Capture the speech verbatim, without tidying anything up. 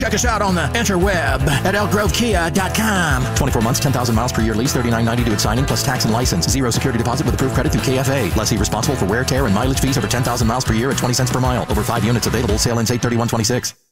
Check us out on the interweb at elk grove kia dot com. twenty-four months, ten thousand miles per year lease, thirty-nine ninety due at signing, plus tax and license. Zero security deposit with approved credit through K F A. Lessee responsible for wear, tear, and mileage fees over ten thousand miles per year at twenty cents per mile. Over five units available. Sale ends eight thirty-one twenty-six.